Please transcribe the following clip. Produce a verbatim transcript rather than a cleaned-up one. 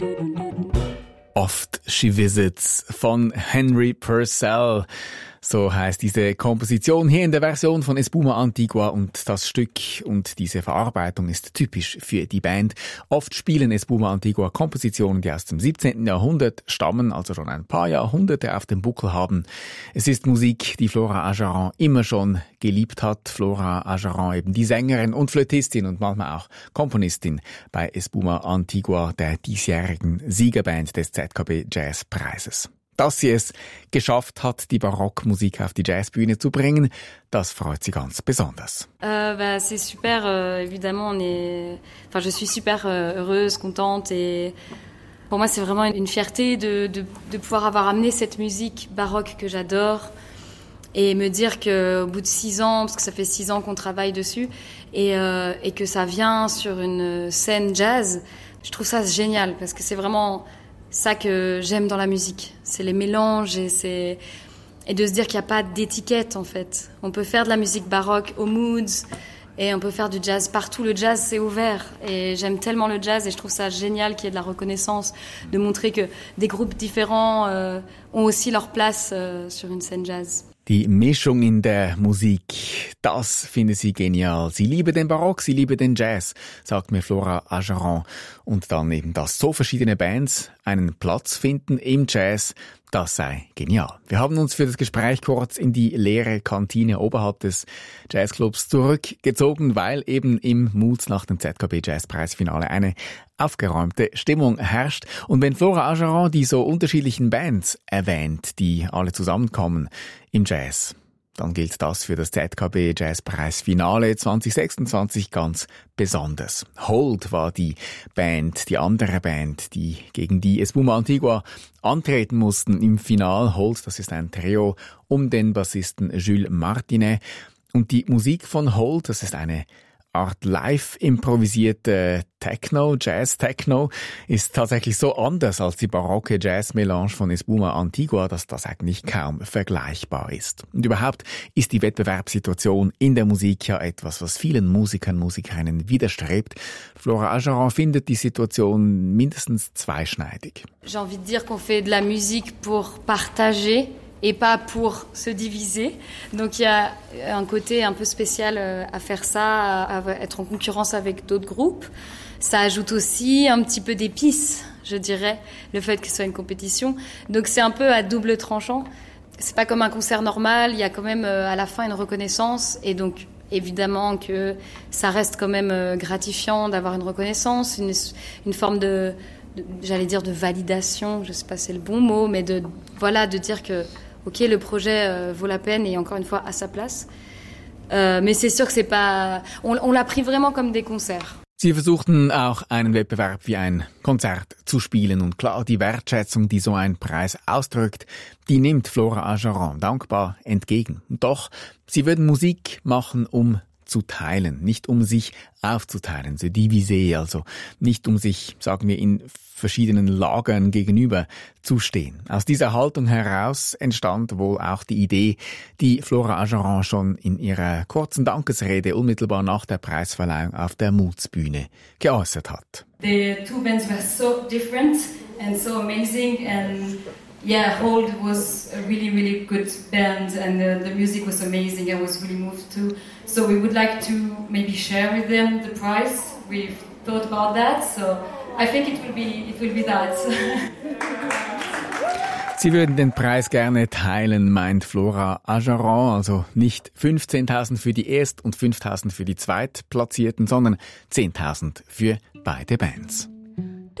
Oft She Visits von Henry Purcell. So heißt diese Komposition hier in der Version von Espuma Antigua, und das Stück und diese Verarbeitung ist typisch für die Band. Oft spielen Espuma Antigua Kompositionen, die aus dem siebzehnten Jahrhundert stammen, also schon ein paar Jahrhunderte auf dem Buckel haben. Es ist Musik, die Flora Ageran immer schon geliebt hat. Flora Ageran, eben die Sängerin und Flötistin und manchmal auch Komponistin bei Espuma Antigua, der diesjährigen Siegerband des Z K B Jazzpreises. Dass sie es geschafft hat, die Barockmusik auf die Jazzbühne zu bringen, das freut sie ganz besonders. Euh, bah, c'est super, euh, évidemment, on est... enfin, je suis super euh, heureuse, contente, et pour moi c'est vraiment une fierté de, de, de pouvoir avoir amené cette musique baroque que j'adore et me dire qu'au bout de six ans, parce que ça fait six ans qu'on travaille dessus, et, euh, et que ça vient sur une scène jazz, je trouve ça génial, parce que c'est vraiment ça que j'aime dans la musique, c'est les mélanges et c'est et de se dire qu'il n'y a pas d'étiquette en fait. On peut faire de la musique baroque aux moods et on peut faire du jazz partout. Le jazz c'est ouvert et j'aime tellement le jazz et je trouve ça génial qu'il y ait de la reconnaissance, de montrer que des groupes différents euh, ont aussi leur place euh, sur une scène jazz. Die Mischung in der Musik, das finde sie genial. Sie liebe den Barock, sie liebe den Jazz, sagt mir Flora Ageran. Und dann eben, dass so verschiedene Bands einen Platz finden im Jazz, das sei genial. Wir haben uns für das Gespräch kurz in die leere Kantine oberhalb des Jazzclubs zurückgezogen, weil eben im Moods nach dem Z K B Jazzpreisfinale eine aufgeräumte Stimmung herrscht. Und wenn Flora Ageran die so unterschiedlichen Bands erwähnt, die alle zusammenkommen im Jazz, dann gilt das für das Z K B Jazzpreisfinale zwanzig sechsundzwanzig ganz besonders. Hold war die Band, die andere Band, die gegen die Espuma Antigua antreten mussten im Final. Hold, das ist ein Trio um den Bassisten Jules Martinet. Und die Musik von Hold, das ist eine Art live improvisierte Techno, Jazz-Techno, ist tatsächlich so anders als die barocke Jazz-Melange von Espuma Antigua, dass das eigentlich kaum vergleichbar ist. Und überhaupt ist die Wettbewerbssituation in der Musik ja etwas, was vielen Musikern, Musikerinnen widerstrebt. Flora Ageran findet die Situation mindestens zweischneidig. J'ai envie de dire qu'on fait de la musique pour partager et pas pour se diviser. Donc il y a un côté un peu spécial à faire ça, à être en concurrence avec d'autres groupes. Ça ajoute aussi un petit peu d'épices, je dirais, le fait que ce soit une compétition. Donc c'est un peu à double tranchant. C'est pas comme un concert normal, il y a quand même à la fin une reconnaissance, et donc évidemment que ça reste quand même gratifiant d'avoir une reconnaissance, une, une forme de, de, j'allais dire de validation, je sais pas si c'est le bon mot, mais de, voilà, de dire que ok, le projet euh, vaut la peine et encore une fois à sa place. Euh, mais c'est sûr que c'est pas, on, on l'a pris vraiment comme des concerts. Sie versuchten auch einen Wettbewerb wie ein Konzert zu spielen, und klar, die Wertschätzung, die so ein Preis ausdrückt, die nimmt Flora Ageran dankbar entgegen. Und doch, sie würden Musik machen, um zu teilen, nicht um sich aufzuteilen, se diviser, also nicht um sich, sagen wir, in verschiedenen Lagern gegenüber zu stehen. Aus dieser Haltung heraus entstand wohl auch die Idee, die Flora Ageran schon in ihrer kurzen Dankesrede unmittelbar nach der Preisverleihung auf der Moods-Bühne geäußert hat. The two bands were so different and so amazing, and yeah, Hold was a really, really good band, and the, the music was amazing. I was really moved too. So we would like to maybe share with them the prize. We've thought about that, so I think it will be, it will be that. Sie würden den Preis gerne teilen, meint Flora Ageran, also nicht fünfzehntausend für die Erst- und fünftausend für die Zweitplatzierten, sondern zehntausend für beide Bands.